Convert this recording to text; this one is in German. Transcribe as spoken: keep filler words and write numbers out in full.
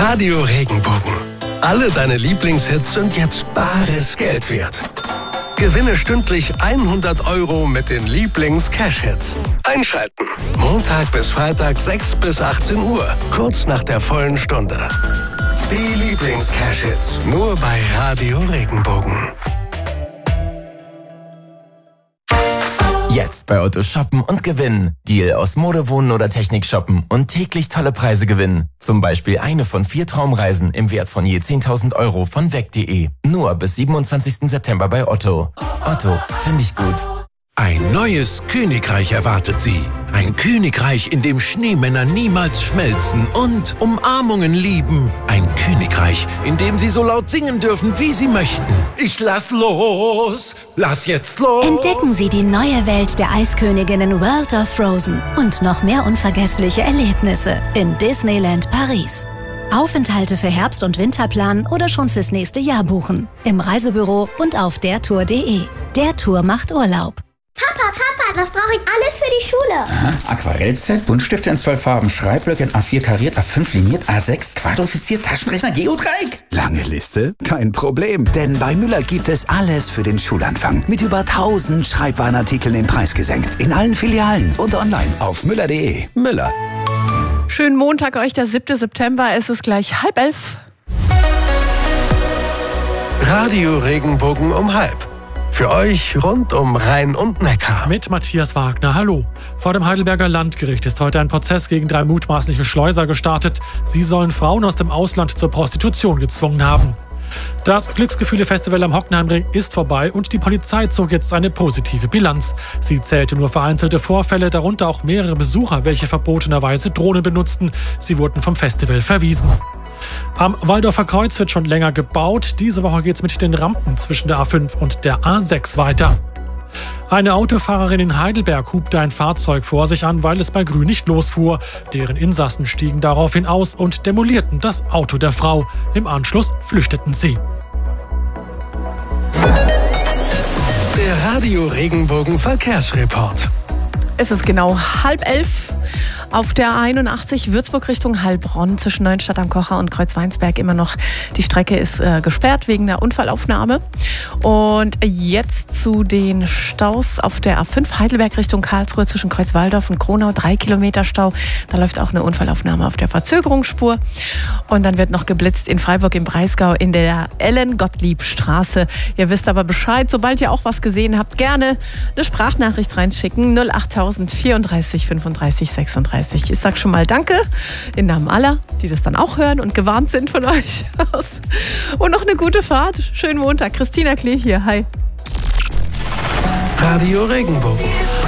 Radio Regenbogen. Alle deine Lieblingshits sind jetzt bares Geld wert. Gewinne stündlich hundert Euro mit den Lieblings-Cash-Hits. Einschalten. Montag bis Freitag sechs bis achtzehn Uhr. Kurz nach der vollen Stunde. Die Lieblings-Cash-Hits. Nur bei Radio Regenbogen. Jetzt bei Otto shoppen und gewinnen. Deal aus Mode, Wohnen oder Technik shoppen und täglich tolle Preise gewinnen. Zum Beispiel eine von vier Traumreisen im Wert von je zehntausend Euro von weg punkt de. Nur bis siebenundzwanzigsten September bei Otto. Otto, finde ich gut. Ein neues Königreich erwartet Sie. Ein Königreich, in dem Schneemänner niemals schmelzen und Umarmungen lieben. Ein Königreich, in dem Sie so laut singen dürfen, wie Sie möchten. Ich lass los, lass jetzt los. Entdecken Sie die neue Welt der Eisköniginnen World of Frozen und noch mehr unvergessliche Erlebnisse in Disneyland Paris. Aufenthalte für Herbst- und Winter planen oder schon fürs nächste Jahr buchen. Im Reisebüro und auf der Tour punkt de. Der Tour macht Urlaub. Papa, Papa, was brauche ich alles für die Schule? Aha, Aquarellset, Buntstifte in zwölf Farben, Schreibblöcke in A vier kariert, A fünf liniert, A sechs quadrifiziert, Taschenrechner, Geodreieck. Lange Liste? Kein Problem, denn bei Müller gibt es alles für den Schulanfang. Mit über tausend Schreibwarenartikeln den Preis gesenkt. In allen Filialen und online auf müller punkt de. Müller. Schönen Montag euch, der siebte September, es ist gleich halb elf. Radio Regenbogen um halb. Für euch rund um Rhein und Neckar. Mit Matthias Wagner, hallo. Vor dem Heidelberger Landgericht ist heute ein Prozess gegen drei mutmaßliche Schleuser gestartet. Sie sollen Frauen aus dem Ausland zur Prostitution gezwungen haben. Das Glücksgefühle-Festival am Hockenheimring ist vorbei und die Polizei zog jetzt eine positive Bilanz. Sie zählte nur vereinzelte Vorfälle, darunter auch mehrere Besucher, welche verbotenerweise Drohnen benutzten. Sie wurden vom Festival verwiesen. Am Walldorfer Kreuz wird schon länger gebaut. Diese Woche geht es mit den Rampen zwischen der A fünf und der A sechs weiter. Eine Autofahrerin in Heidelberg hupte ein Fahrzeug vor sich an, weil es bei Grün nicht losfuhr. Deren Insassen stiegen daraufhin aus und demolierten das Auto der Frau. Im Anschluss flüchteten sie. Der Radio Regenbogen Verkehrsreport. Es ist genau halb elf. Auf der einundachtzig Würzburg Richtung Heilbronn zwischen Neuenstadt am Kocher und Kreuzweinsberg immer noch. Die Strecke ist äh, gesperrt wegen der Unfallaufnahme. Und jetzt zu den Staus auf der A fünf Heidelberg Richtung Karlsruhe zwischen Kreuzwaldorf und Kronau. Drei Kilometer Stau. Da läuft auch eine Unfallaufnahme auf der Verzögerungsspur. Und dann wird noch geblitzt in Freiburg im Breisgau in der Ellen-Gottlieb-Straße. Ihr wisst aber Bescheid. Sobald ihr auch was gesehen habt, gerne eine Sprachnachricht reinschicken. null achttausend vierunddreißig fünfunddreißig sechsunddreißig. Ich sag schon mal Danke in Namen aller, die das dann auch hören und gewarnt sind von euch aus. Und noch eine gute Fahrt. Schönen Montag. Christina Klee hier. Hi. Radio Regenbogen.